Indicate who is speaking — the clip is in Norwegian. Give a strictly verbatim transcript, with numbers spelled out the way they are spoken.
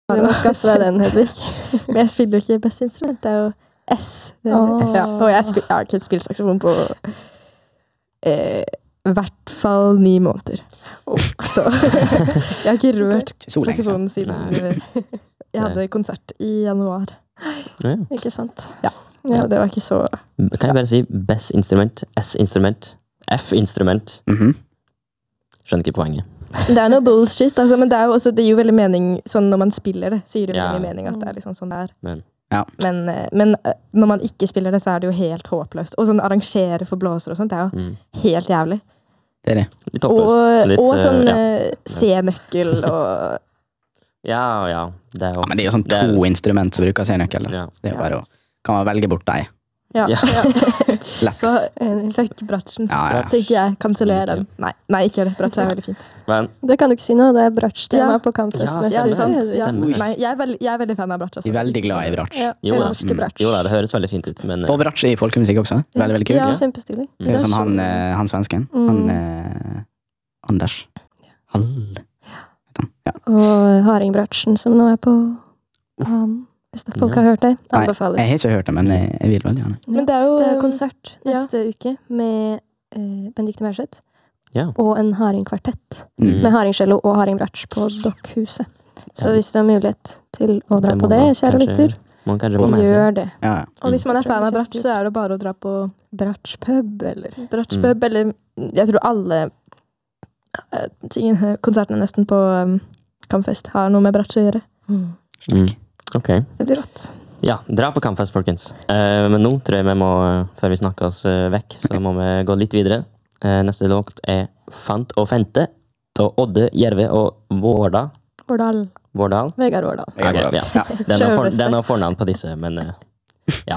Speaker 1: Du må skaffe deg den, Hedvig.
Speaker 2: Men jeg spiller jo ikke best instrument, det er jo S. Det er
Speaker 1: Åh.
Speaker 2: S. Ja, og jeg, spil, jeg har ikke spilt saksofon på eh, i hvert fall ni måneder. Oh, så jeg har ikke rørt
Speaker 3: Så lenge
Speaker 2: saksofonen siden jeg hadde konsert i januar.
Speaker 4: Ja.
Speaker 1: Ikke sant?
Speaker 2: Ja, så det var ikke så...
Speaker 4: Kan jeg bare si best-instrument, S-instrument, F-instrument?
Speaker 3: Mhm.
Speaker 4: Skjønner ikke poenget.
Speaker 2: Det er noe bullshit, altså, men det, er jo også, det gir jo veldig mening sånn når man spiller det, så gir det
Speaker 4: Ja.
Speaker 2: veldig mening at det er liksom sånn det er.
Speaker 4: Men
Speaker 3: Ja.
Speaker 2: Men, eh, men eh, når man ikke spiller det, så er det jo helt håpløst. Og sånn arrangere for blåser og sånt, det er jo
Speaker 4: mm.
Speaker 2: helt jævlig.
Speaker 3: Det er det.
Speaker 4: litt
Speaker 2: Og,
Speaker 4: oppløst. Litt,
Speaker 2: og
Speaker 4: eh,
Speaker 2: sånn
Speaker 4: ja.
Speaker 2: eh, C-nøkkel og...
Speaker 4: ja, ja. Det er jo,
Speaker 3: Ja, men det er jo sånn
Speaker 4: det er-
Speaker 3: to instrument som bruker C-nøkkel.
Speaker 4: Ja.
Speaker 3: Så det er jo bare å, kan man velge bort deg.
Speaker 2: Ja.
Speaker 4: Ja.
Speaker 3: Lett.
Speaker 2: Så, fuck Bratschen.
Speaker 3: Ja, ja.
Speaker 2: Tenker jeg, kanseller den. Nei, nei, ikke gjør det. Bratsch er veldig fint.
Speaker 4: Men,
Speaker 1: Det kan du ikke si nå, det er Bratsch-tema
Speaker 2: Ja.
Speaker 1: på Campus
Speaker 4: Ja,
Speaker 1: neste
Speaker 2: Ja,
Speaker 4: stemmer.
Speaker 1: uke.
Speaker 2: sant.
Speaker 1: Hedvig.
Speaker 2: Ja.
Speaker 4: Stemmer.
Speaker 2: Nei, jeg er, veldig, jeg er veldig fan av Bratsch.
Speaker 3: De er veldig glad i Bratsch.
Speaker 1: Ja,
Speaker 4: Jo
Speaker 1: jeg
Speaker 4: da.
Speaker 1: elsker Bratsch.
Speaker 4: jo da, det høres veldig fint ut, men eh,
Speaker 3: Og Bratsch i folkemusikk også. Veldig, veldig kult.
Speaker 2: Ja.
Speaker 1: Ja, kjempestilig.
Speaker 3: Det er jo som han, eh, han svensken.
Speaker 1: Mm.
Speaker 3: Han eh, Anders. Hall. Vet han? Ja.
Speaker 1: Og Haringbratschen som nå er på han, hvis det folk
Speaker 4: Ja.
Speaker 1: har hørt det,
Speaker 3: Nei,
Speaker 1: anbefales.
Speaker 3: jeg har ikke hørt det, men jeg, jeg vil veldig gjerne.
Speaker 2: Men det er jo...
Speaker 1: Det er
Speaker 2: eh,
Speaker 1: konsert
Speaker 2: ja.
Speaker 1: neste uke med eh, Benedikte Merseth
Speaker 4: ja.
Speaker 1: og en haringkvartett
Speaker 3: Mm.
Speaker 1: med haringcello og haringbratsch på Dokkhuset. Så
Speaker 4: Ja.
Speaker 1: hvis du har mulighet til å dra
Speaker 4: Det må
Speaker 1: på det,
Speaker 4: man
Speaker 1: kjære
Speaker 4: kanskje-
Speaker 1: lytter,
Speaker 4: Man kanskje må med seg.
Speaker 1: gjør det.
Speaker 3: Ja, ja.
Speaker 2: Og hvis man er
Speaker 1: Jeg tror
Speaker 2: fan av
Speaker 1: det er
Speaker 2: Bratsch, så er det bare å dra på
Speaker 1: Bratsch pub, eller?
Speaker 2: Bratsch
Speaker 4: Mm.
Speaker 2: pub, eller jeg tror alle eh, tingene, konsertene nesten på um, Campfest har noe med Bratsch å gjøre.
Speaker 1: Mm.
Speaker 4: Mm. Ok.
Speaker 1: Det blir rått.
Speaker 4: Ja, dra på Campfest, folkens. Eh, men nå tror jeg vi må, eh, før vi snakker oss eh, vekk, så må vi gå litt videre. Eh, neste låt er Fant og Fente av Odde, Jerve og Vårda.
Speaker 1: Vårdal.
Speaker 4: Vårdal?
Speaker 1: Vegard Vårdal.
Speaker 3: Jeg
Speaker 4: Ok,
Speaker 3: går-
Speaker 4: ja.
Speaker 3: ja.
Speaker 4: Det er noe for,
Speaker 2: Sjølveste.
Speaker 4: det er noe fornavn på disse, men eh, ja.